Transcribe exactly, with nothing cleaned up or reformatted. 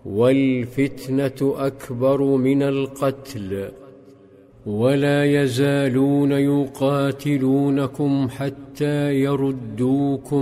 والفتنة أكبر من القتل، ولا يزالون يقاتلونكم حتى يردوكم